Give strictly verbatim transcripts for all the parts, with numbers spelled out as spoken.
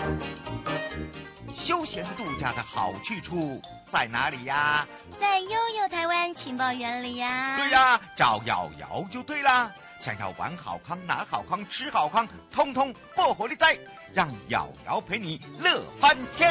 休闲度假的好去处在哪里呀？ 在悠悠台湾情报园里呀。 对呀，找瑶瑶就对啦。想要玩好康、拿好康、吃好康，通通不活力在，让瑶瑶陪你乐翻天。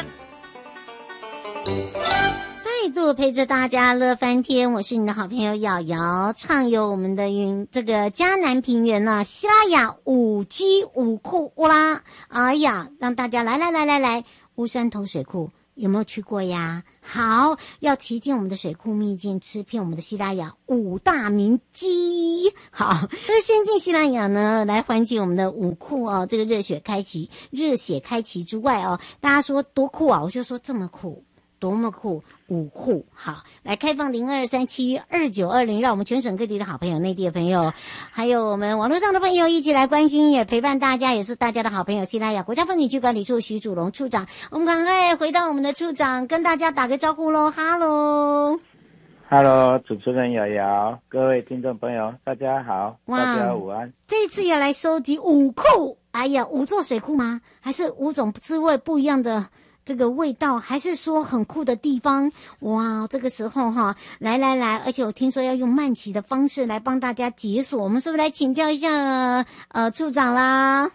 再度陪着大家乐翻天，我是你的好朋友瑶瑶，畅游我们的云这个嘉南平原呢、啊，西拉雅五 G 五库乌拉，哎呀，让大家来来来来来，乌山头水库有没有去过呀？好，要提进我们的水库秘境，吃遍我们的西拉雅五大名鸡。好，那先进西拉雅呢，来缓解我们的五库哦，这个热血开启，热血开启之外哦，大家说多酷啊，我就说这么酷。多么酷！五库好，来开放零二三七二九二零，让我们全省各地的好朋友、内地的朋友，还有我们网络上的朋友一起来关心，也陪伴大家，也是大家的好朋友。西拉雅国家风景区管理处徐祖龙处长，我们赶快回到我们的处长，跟大家打个招呼喽，哈喽。 Hello， 主持人瑶瑶，各位听众朋友，大家好，大家午安。 这一次要来收集五库，哎呀，五座水库吗？还是五种滋味不一样的？这个味道，还是说很酷的地方？哇，这个时候哈，来来来，而且我听说要用慢骑的方式来帮大家解锁，我们是不是来请教一下呃处长啦？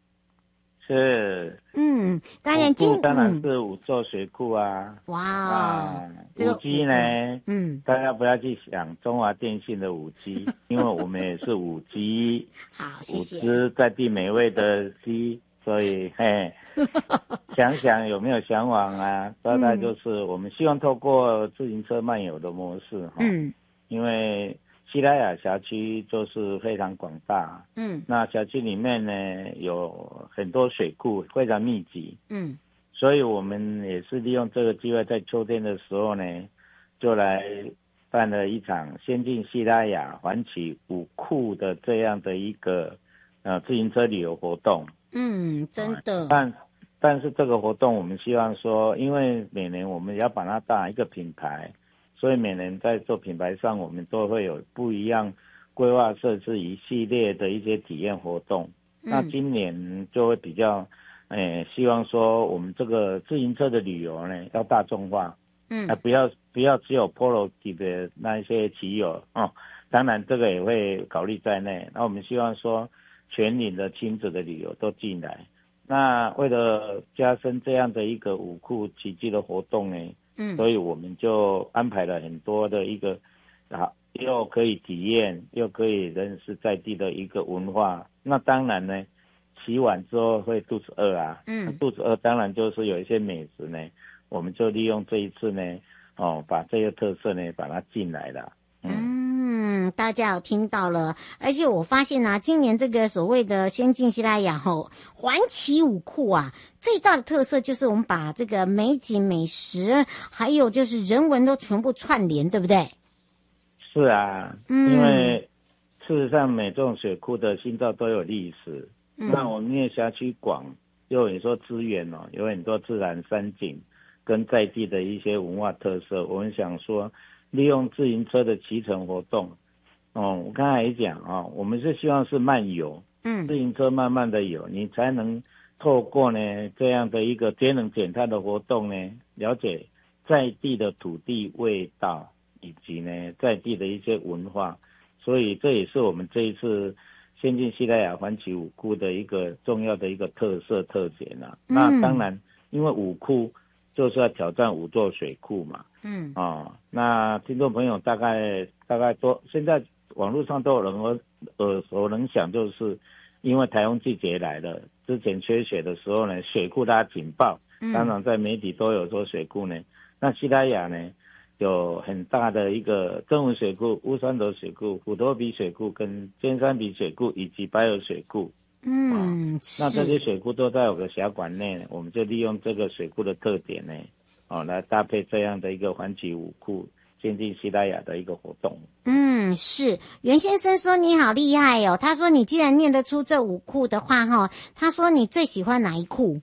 是， 嗯，当然今当然是五座水库啊。 嗯、哇， 啊， 这个五 G 呢， 嗯， 大家不要去想中华电信的五 G， 因为我们也是五 G， 好，谢谢。 五只在地美味的鸡，所以嘿。想想有没有向往啊？大概就是我们希望透过自行车漫游的模式哈，嗯，因为西拉雅辖区就是非常广大，嗯，那辖区里面呢有很多水库，非常密集，嗯，所以我们也是利用这个机会，在秋天的时候呢，就来办了一场先进西拉雅环起五库的这样的一个呃自行车旅游活动， 嗯，真的， 但。但是这个活动我们希望说，因为每年我们要把它当一个品牌，所以每年在做品牌上，我们都会有不一样规划设置一系列的一些体验活动。嗯、那今年就会比较，诶、呃，希望说我们这个自行车的旅游呢要大众化，嗯，啊、不要不要只有 Polo 级的那一些骑友哦，当然这个也会考虑在内。那我们希望说全龄的亲子的旅游都进来。那为了加深这样的一个五库奇迹的活动呢，嗯，所以我们就安排了很多的一个，啊，又可以体验，又可以认识在地的一个文化。那当然呢，骑完之后会肚子饿啊，嗯，肚子饿当然就是有一些美食呢，我们就利用这一次呢，哦，把这个特色呢把它进来了，嗯。 嗯，大家有听到了，而且我发现啊，今年这个所谓的先进西拉雅吼环起五库啊，最大的特色就是我们把这个美景、美食，还有就是人文都全部串联，对不对？ 是啊，嗯，因为事实上每种水库的心脏都有历史，嗯，那我们因为辖区广，又有很多资源哦，有很多自然山景跟在地的一些文化特色，我们想说。利用自行车的骑乘活动，哦，我刚才也讲啊、哦，我们是希望是慢游，嗯，自行车慢慢的游，你才能透过呢这样的一个节能减碳的活动呢，了解在地的土地味道以及呢在地的一些文化，所以这也是我们这一次先进西拉雅环起五库的一个重要的一个特色特点啊。嗯、那当然，因为五库就是要挑战五座水库嘛。嗯哦，那听众朋友大概大概都现在网络上都有人耳耳熟能详，就是因为台风季节来了，之前缺水的时候呢，水库它警报，当然在媒体都有说水库呢。嗯、那西拉雅呢有很大的一个曾文水库、乌山头水库、虎头鼻水库跟尖山鼻水库以及白河水库。嗯、哦，那这些水库都在我的辖管内，我们就利用这个水库的特点呢。哦，来搭配这样的一个环起五库先进西拉雅的一个活动。 嗯，是袁先生说你好厉害哦，他说你既然念得出这五库的话哈，他说你最喜欢哪一库？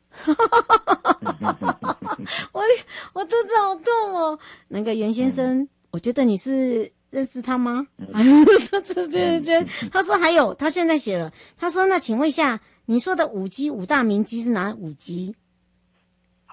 我我肚子好痛哦。那个袁先生，嗯、我觉得你是认识他吗？这这这这，他说还有，他现在写了，他说那请问一下，你说的五 G 五大名鸡是哪五 G？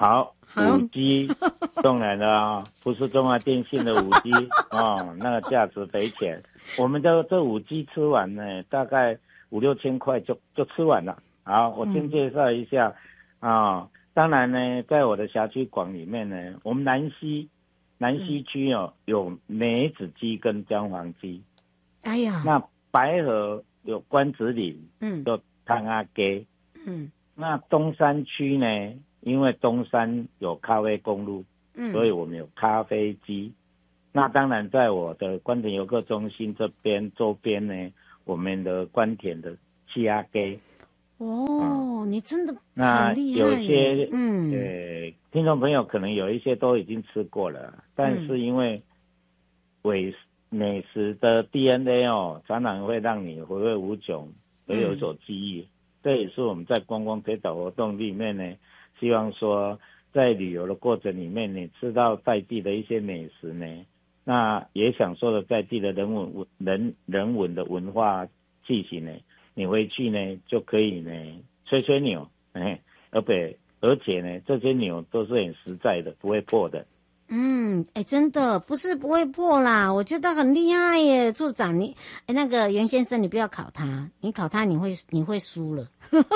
好，五 G 当然了啊，不是中华电信的五 G 哦，那个价值匪浅。我们的这五 G 吃完呢，大概五六千块就就吃完了。好，我先介绍一下啊、嗯哦。当然呢，在我的辖区广里面呢，我们南西南西区哦、嗯、有梅子鸡跟姜黄鸡。 哎呀， 那白河有关子岭，嗯，有汤阿鸡，嗯，那东山区呢？因为东山有咖啡公路，嗯，所以我们有咖啡鸡。那当然，在我的关田游客中心这边周边呢，我们的关田的七阿鸡。 哦、嗯，你真的那有些嗯， 呃，听众朋友可能有一些都已经吃过了，但是因为美美食的 D N A 哦，常常会让你回味无穷，而有所记忆。嗯、这也是我们在观光推导活动里面呢。希望说，在旅游的过程里面，你吃到在地的一些美食呢，那也享受了在地的人文人人文的文化气息呢，你回去呢就可以呢吹吹牛，哎，而且而且呢，这些牛都是很实在的，不会破的。 嗯，哎，真的不是不会破啦，我觉得很厉害耶，处长你，哎，那个袁先生，你不要考他，你考他你会你会输了。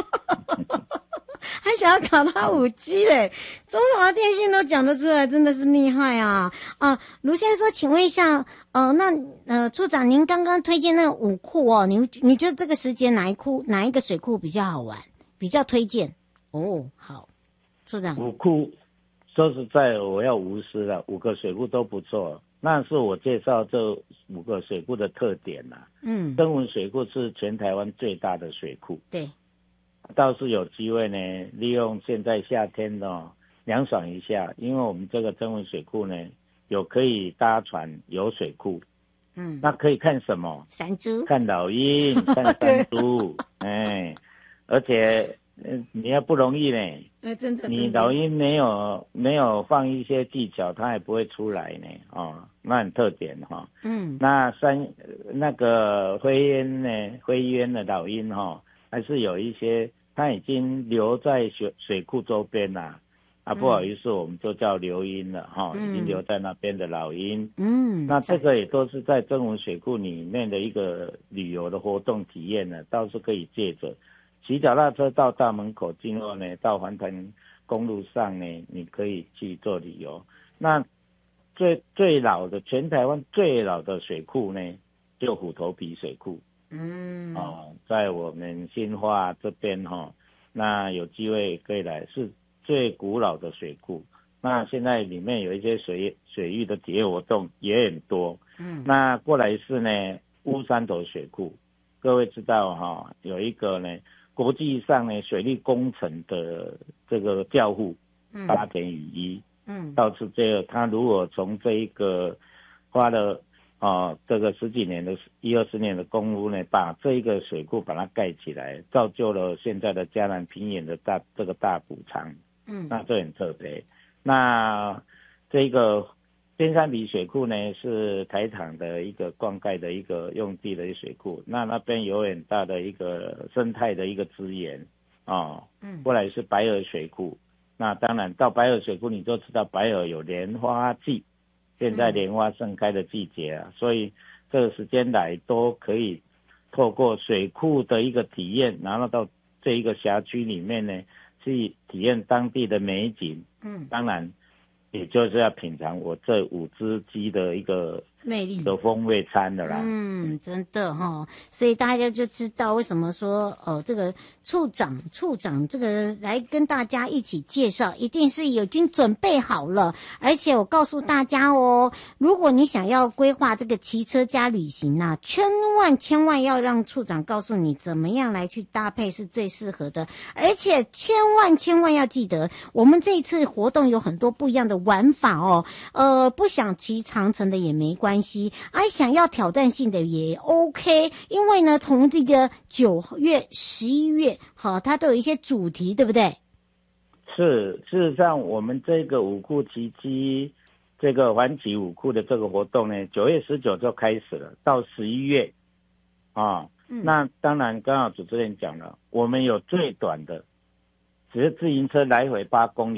还想要考他五 G 嘞，中华电信都讲得出来，真的是厉害啊！啊，卢先生说，请问一下，呃，那呃，处长，您刚刚推荐那个五库哦，你你觉得这个时间哪一库哪一个水库比较好玩，比较推荐？哦，好，处长， 五库说实在，我要无私了，五个水库都不错。那是我介绍这五个水库的特点啦、啊。嗯，登文水库是全台湾最大的水库。 对。 倒是有机会呢，利用现在夏天哦，凉爽一下，因为我们这个曾文水库呢，有可以搭船游水库，嗯，那可以看什么？ 山猪， 看老鹰，看山猪，哎，而且呃你要不容易呢， 呃，真的， 你老鹰没有没有放一些技巧，它也不会出来呢，哦，那很特点哈、哦，嗯，那山那个灰鸢呢，灰鸢的老鹰哈、哦。还是有一些，它已经留在水水库周边啦、啊，啊，不好意思，我们就叫留鹰了哈、嗯，已经留在那边的老鹰。嗯，那这个也都是在曾文水库里面的一个旅游的活动体验呢，倒是可以借着骑脚踏车到大门口进后呢，到环潭公路上呢，你可以去做旅游。那最最老的全台湾最老的水库呢，就虎头埤水库。嗯，哦，在我们新化这边哈、哦，那有机会可以来，是最古老的水库。那现在里面有一些水水域的体验活动也很多。嗯，那过来是呢乌山头水库，各位知道哈、哦，有一个呢国际上呢水利工程的这个教父八田雨一，嗯，倒是这个他如果从这一个花了。哦，这个十几年的一二十年的功夫呢，把这一个水库把它盖起来，造就了现在的嘉南平原的大这个大补偿。嗯，那这很特别。那这个尖山埤水库呢，是台糖的一个灌溉的一个用地的一个水库。那那边有很大的一个生态的一个资源哦。嗯，过来是白河水库。那当然到白河水库，你就知道白河有莲花季。现在莲花盛开的季节啊，所以这个时间来都可以透过水库的一个体验，然后到这一个辖区里面呢，去体验当地的美景。嗯，当然，也就是要品尝我这五只鸡的一个魅力的风味餐的啦。 嗯，真的哈、哦，所以大家就知道为什么说呃这个处长处长这个来跟大家一起介绍，一定是已经准备好了。而且我告诉大家哦，如果你想要规划这个骑车加旅行啊，千万千万要让处长告诉你怎么样来去搭配是最适合的。而且千万千万要记得，我们这一次活动有很多不一样的玩法哦。呃，不想骑长程的也没关系。哎，想要挑战性的也 OK， 因为呢，从这个九月、十一月，好，它都有一些主题，对不对？ 是，事实上，我们这个五库骑机，这个环骑五库的这个活动呢，九月十九就开始了，到十一月，啊，嗯、那当然，刚好主持人讲了，我们有最短的，只是自行车来回八公里的，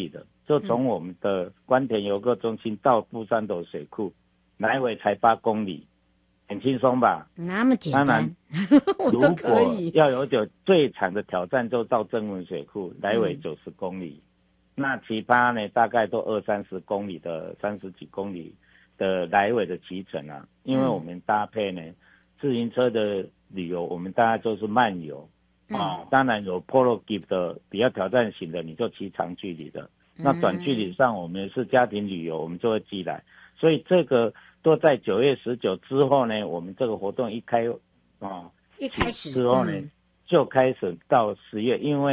就从我们的关田游客中心到富山斗水库，来回才八公里，很轻松吧？ 那么简单。 当然，如果要有点最长的挑战，就到曾文水库，来回九十公里。嗯、那其他呢，大概都二三十公里的，三十几公里的来回的骑乘啊。因为我们搭配呢，自行车的旅游，我们大概就是慢游。啊、哦，当然有 Polo Give 的比较挑战型的，你就骑长距离的。嗯、那短距离上，我们是家庭旅游，我们就会寄来。所以这个都在九月十九之后呢，我们这个活动一开，啊、哦， 一开始之后呢，嗯、就开始到十月，因为。